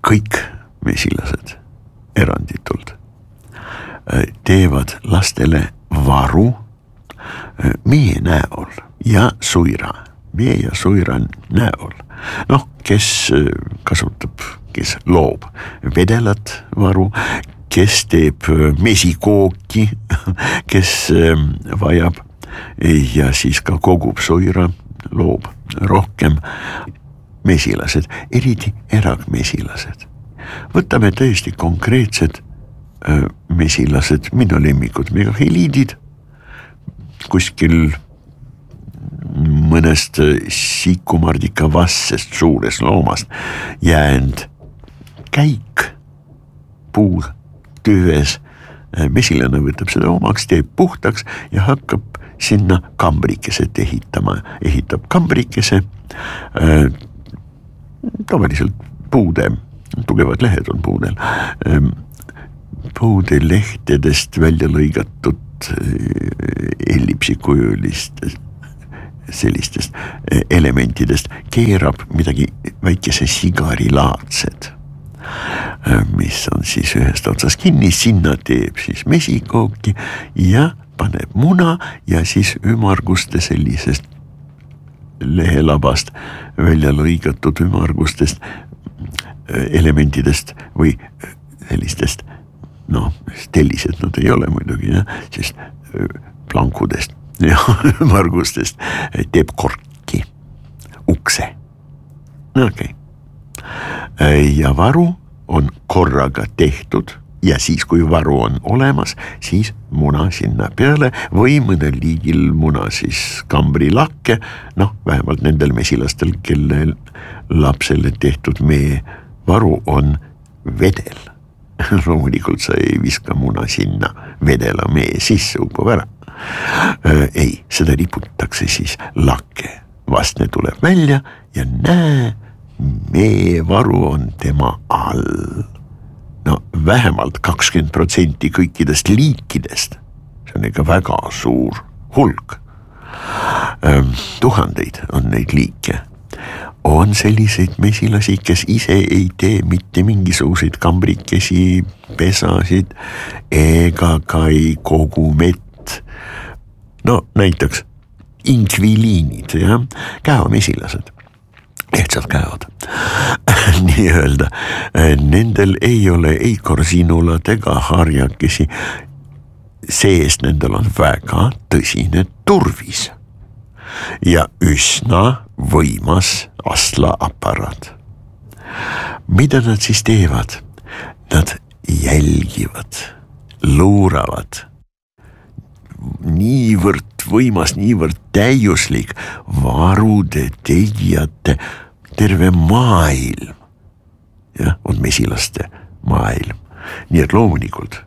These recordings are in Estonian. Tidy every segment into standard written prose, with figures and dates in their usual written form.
kõik mesilased eranditult teevad lastele varu mee näol ja suira, mee ja suira näol. Noh, kes kasutab, kes loob vedelat varu, kes teeb mesikooki, kes vajab ja siis ka kogub suira, loob rohkem mesilased, eriti eragmesilased. Võtame tõesti konkreetsed mesilased, minu lemmikud megaheliidid, kuskil mõnest sikumardika vassest suurest loomast jäänud käik puu tüves. Mesilane võtab seda omaks, teeb puhtaks ja hakkab sinna kambrikeset ehitama. Ehitab kambrikese, tavaliselt puude, tugevad lehed on puudel, puude lehtedest välja lõigatud ellipsikujulist sellistest elementidest keerab midagi väikese sigarilaadsed, mis on siis ühest otsast kinni, sinna teeb siis mesikooki ja paneb muna ja siis ümarguste sellisest lehelabast välja lõigatud ümargustest elementidest või sellistest, tellised nad ei ole muidugi, sest plankudest ja ümargustest teeb korki, ukse. Okay. Ja varu on korraga tehtud ja siis, kui varu on olemas, siis muna sinna peale või mõnel liigil muna siis kambrilakke, vähemalt nendel mesilastel, kelle lapsele tehtud mee varu on vedel. Loomulikult sa ei viska muna sinna vedela mee sisse, upub ära. Ei, seda riputatakse siis lakke. Vastne tuleb välja ja näe, mee varu on tema all. Vähemalt 20% kõikidest liikidest. See on ikka väga suur hulk. Tuhandeid on neid liike. On selliseid mesilasi, kes ise ei tee mitte mingisuguseid kambrikesi, pesasid ega ka ei kogu mett. Näiteks inkviliinid, käomesilased, lihtsalt käod. Nii öelda, nendel ei ole ei korsinulad ega harjakesi, seest nendel on väga tõsine turvis ja üsna võimas astlaaparaat. Mida nad siis teevad? Nad jälgivad, luuravad. Niivõrd võimas, niivõrd täiuslik varude tegijate terve maailm. On mesilaste maailm. Nii et loomulikult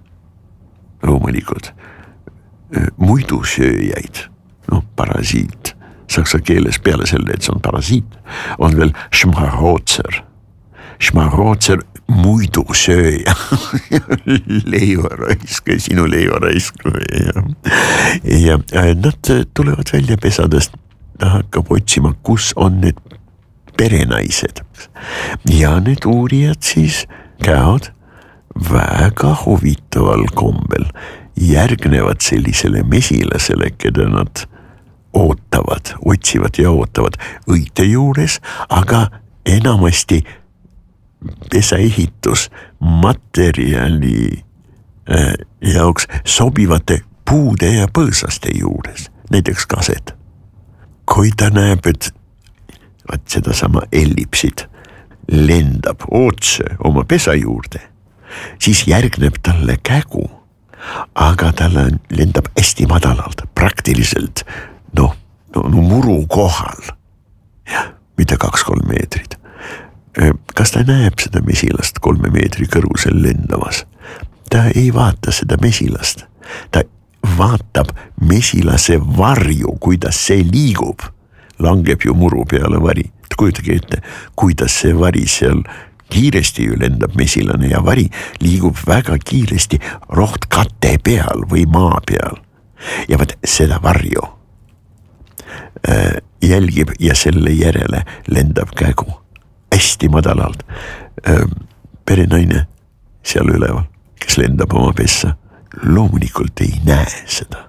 muidusööjaid, parasiit, saksa keeles peale selle, et see on parasiit, on veel Schmarotzer. Schmarotzer muidusööja. Leivaraisk, sinu leivaraisk. Ja nad tulevad välja pesadest, ta hakkab otsima, kus on need perenaised. Ja need uurijad siis käod väga huvitaval kombel järgnevad sellisele mesilasele, keda nad ootavad, otsivad ja ootavad õite juures, aga enamasti pesaehitus materjali jaoks sobivate puude ja põõsaste juures, näiteks kaset. Kui ta näeb, et seda sama ellipsid lendab otse oma pesa juurde, siis järgneb talle kägu, aga talle lendab hästi madalalt, praktiliselt muru kohal, mitte 2-3 meetrit. Kas ta näeb seda mesilast 3 meetri kõrgusel lendamas? Ta ei vaata seda mesilast, ta vaatab mesilase varju, kuidas see liigub, langeb ju muru peale vari. Kujutage ette, kuidas see vari seal kiiresti ju lendab mesilane ja vari liigub väga kiiresti rohtkate peal või maa peal. Ja võt seda varju jälgib ja selle järele lendab kägu hästi madalalt. perenaine seal üleval, kes lendab oma pessa, loomulikult ei näe seda.